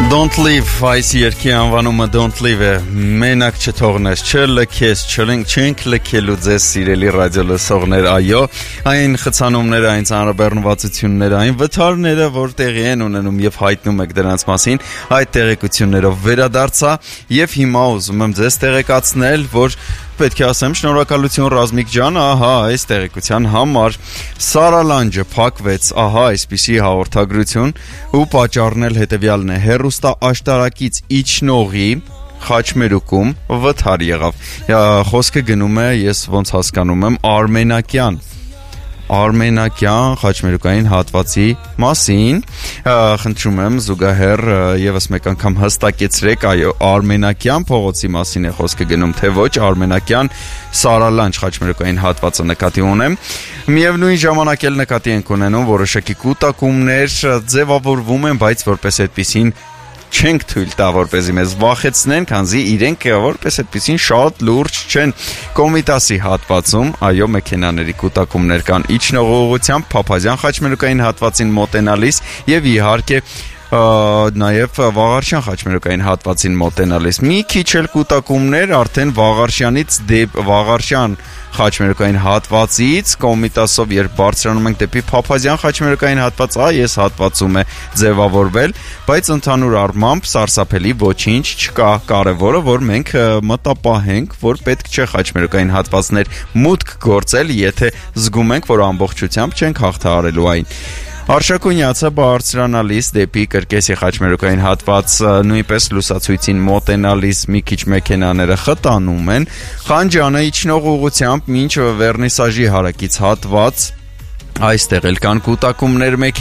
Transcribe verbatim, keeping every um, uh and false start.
Don't leave, այս երկի անվանումը Don't leave է, մենակ չթողնես, չլքես, չենք լքելու ձեզ սիրելի ռադիո լսողներ, այո, այն խցանումները, այն ծանրաբեռնվածությունները, այն վթարները, որ տեղի են ունենում եւ հայտնում եք դրանց մասին, այդ տեղեկություններով վերադարձա եւ հիմա ուզում եմ ձեզ տեղեկացնել, որ պետք է ասեմ շնորհակալություն Ռազմիկ ջան, ահա այս տեղեկության համար Սարալանջը փակվեց, ահա այսպիսի հաղորդագրություն ու պատճառն էլ հետեւյալն է, հերոստա աշտարակից իջնողի Խաչմերուկում վթար եղավ, խոսքը գնում է, ես ոնց հասկանում եմ, արմենակյան Արմենակյան խաչմերուկային հատվածի մասին, խնդրում եմ զուգահեռ եւս մեկ անգամ հստակեցրեք, այո, Արմենակյան փողոցի մասին է խոսքը գնում, թե ոչ Արմենակյան Սարալանջ խաչմերուկային հատվածը նկատի ունեմ։ Միևնույն ժամանակ էլ նկատի ենք ունենում որոշակի կուտակումներ ձևավորվում են, բայց որպես այդպեսին չենք թույլ տա, որպեսզի մեզ վախեցնեն, քանզի իրենք որպես այդպեսին շատ լուրջ չեն Կոմիտասի հատվածում, այո, մեքենաների կուտակումներ կան իջնող ուղղությամբ Փափազյան խաչմերուկային հատվածին մոտենալիս եւ իհարկե նաև Վաղարշյան խաչմերուկային հատվածին մոտենալիս մի քիչ էլ կուտակումներ արդեն Վաղարշյանից դեպ Վաղարշյան խաչմերուկային հատվածից Կոմիտասով երբ բարձրանում ենք դեպի Փափազյան խաչմերուկային հատված, այս հատվածում է ձևավորվել, բայց ընդհանուր առմամբ սարսափելի ոչինչ չկա, կարևորը որ մենք մտապահենք, որ պետք չէ խաչմերուկային հատվածներ մուտք գործել, եթե զգում ենք, որ ամբողջությամբ չենք հաղթահարելու այն։ Արշակունյացը բարձրանալիս դեպի Կրկեսի խաչմերուկային հատված նույնպես լուսացույցին մոտենալիս մի քիչ մեքենաները խտանում են, Խանջյանը իջնող ուղղությամբ մինչ Վերնիսաժի հարակից հատված այստեղ էլ կան կուտակումներ